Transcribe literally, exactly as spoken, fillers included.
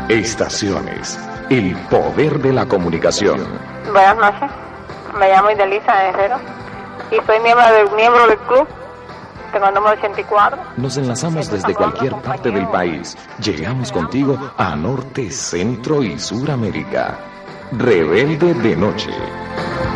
Estaciones, el poder de la comunicación. Buenas noches, me llamo Idelisa Herrero y soy miembro del, miembro del club, tengo el número ochenta y cuatro. Nos enlazamos desde cualquier parte del país, llegamos contigo a Norte, Centro y Suramérica. Rebelde de Noche.